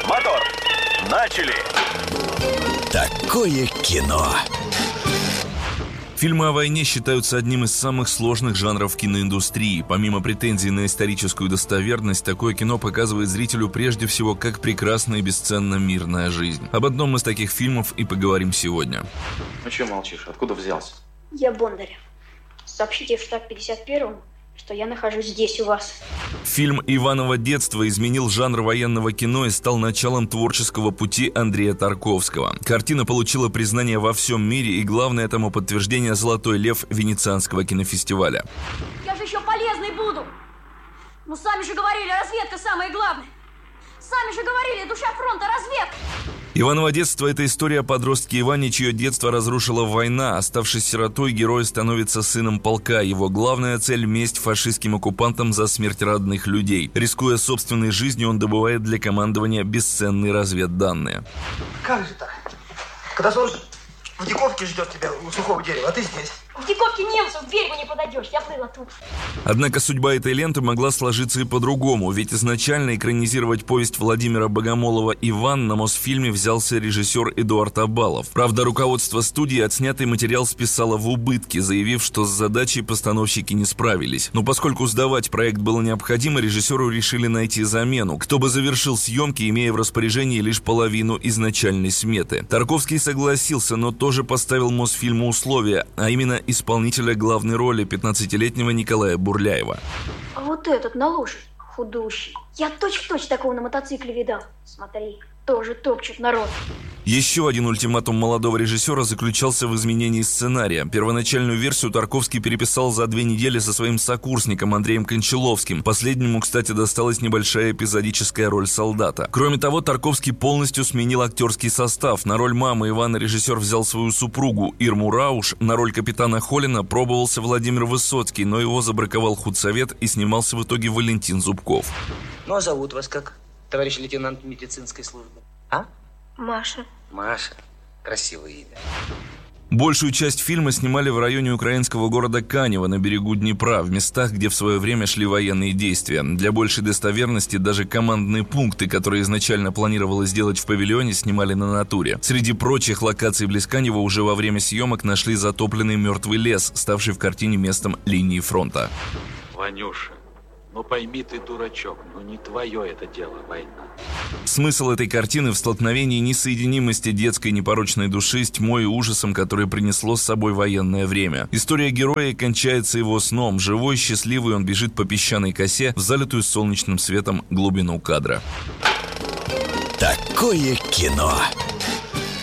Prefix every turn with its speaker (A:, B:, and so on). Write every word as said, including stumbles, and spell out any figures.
A: Мотор! Начали!
B: Такое кино.
C: Фильмы о войне считаются одним из самых сложных жанров киноиндустрии. Помимо претензий на историческую достоверность, такое кино показывает зрителю прежде всего, как прекрасна и бесценна мирная жизнь. Об одном из таких фильмов и поговорим сегодня.
D: Ну чего молчишь? Откуда взялся?
E: Я Бондарев. Сообщите в штаб пятьдесят первому, что я нахожусь здесь у вас.
C: Фильм «Иваново детство» изменил жанр военного кино и стал началом творческого пути Андрея Тарковского. Картина получила признание во всем мире, и главное этому подтверждение «Золотой лев» Венецианского кинофестиваля.
F: Я же еще полезной буду. Ну, сами же говорили, разведка самое главное. Сами же говорили, душа фронта, разведка.
C: «Иваново детство» — это история о подростке Иване, чье детство разрушила война. Оставшись сиротой, герой становится сыном полка. Его главная цель — месть фашистским оккупантам за смерть родных людей. Рискуя собственной жизнью, он добывает для командования бесценные разведданные.
G: Как же так? Когда сон в Диковке ждет тебя у сухого дерева, а ты здесь.
F: В Диковке немцев к берегу не подойдешь, я плыла тут.
C: Однако судьба этой ленты могла сложиться и по-другому, ведь изначально экранизировать повесть Владимира Богомолова «Иван» на Мосфильме взялся режиссер Эдуард Абалов. Правда, руководство студии отснятый материал списало в убытки, заявив, что с задачей постановщики не справились. Но поскольку сдавать проект было необходимо, режиссеру решили найти замену, кто бы завершил съемки, имея в распоряжении лишь половину изначальной сметы. Тарковский согласился, но тоже поставил Мосфильму условия, а именно исполнителя главной роли, пятнадцатилетнего Николая Бурляева.
E: А вот этот на лошадь, худущий. Я точь-в-точь такого на мотоцикле видал. Смотри, тоже топчет народ.
C: Еще один ультиматум молодого режиссера заключался в изменении сценария. Первоначальную версию Тарковский переписал за две недели со своим сокурсником Андреем Кончаловским. Последнему, кстати, досталась небольшая эпизодическая роль солдата. Кроме того, Тарковский полностью сменил актерский состав. На роль мамы Ивана режиссер взял свою супругу Ирму Рауш. На роль капитана Холина пробовался Владимир Высоцкий, но его забраковал худсовет, и снимался в итоге Валентин Зубков.
H: Ну а зовут вас как, товарищ лейтенант медицинской службы? А?
E: Маша.
H: Маша. Красивое имя.
C: Большую часть фильма снимали в районе украинского города Канево на берегу Днепра, в местах, где в свое время шли военные действия. Для большей достоверности даже командные пункты, которые изначально планировалось сделать в павильоне, снимали на натуре. Среди прочих локаций близ Канева уже во время съемок нашли затопленный мертвый лес, ставший в картине местом линии фронта.
I: Ванюша, ну пойми ты, дурачок, ну не твое это дело, война.
C: Смысл этой картины в столкновении несоединимости детской непорочной души с тьмой и ужасом, которое принесло с собой военное время. История героя кончается его сном. Живой, счастливый, он бежит по песчаной косе в залитую солнечным светом глубину кадра.
B: Такое кино.